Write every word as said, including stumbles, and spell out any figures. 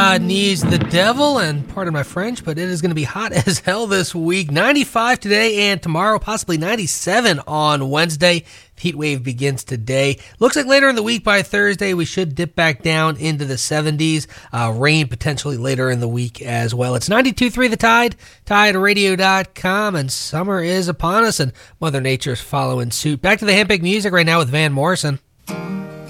God needs the devil, and pardon my French, but it is going to be hot as hell this week. ninety-five today and tomorrow, possibly ninety-seven on Wednesday. The heat wave begins today. Looks like later in the week by Thursday, we should dip back down into the seventies. Uh, rain potentially later in the week as well. It's ninety-two point three The Tide, tide radio dot com, and summer is upon us, and Mother Nature's following suit. Back to the handpicked music right now with Van Morrison.